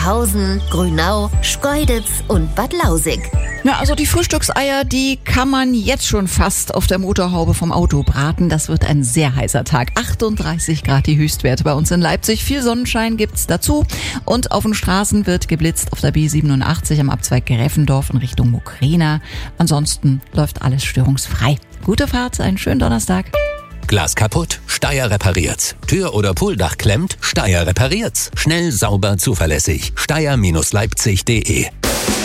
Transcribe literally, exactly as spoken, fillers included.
Hausen, Grünau, Schkeuditz und Bad Lausig. Ja, also die Frühstückseier, die kann man jetzt schon fast auf der Motorhaube vom Auto braten. Das wird ein sehr heißer Tag. achtunddreißig Grad die Höchstwerte bei uns in Leipzig. Viel Sonnenschein gibt's dazu. Und auf den Straßen wird geblitzt auf der B siebenundachtzig am Abzweig Gräfendorf in Richtung Mukrena. Ansonsten läuft alles störungsfrei. Gute Fahrt, einen schönen Donnerstag. Glas kaputt? Steyr repariert's. Tür- oder Pooldach klemmt? Steyr repariert's. Schnell, sauber, zuverlässig. Steyr Leipzig punkt de